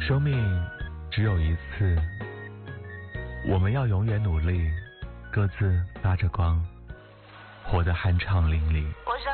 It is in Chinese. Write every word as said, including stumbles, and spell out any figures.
生命只有一次，我们要永远努力，各自发着光，活得酣畅淋漓。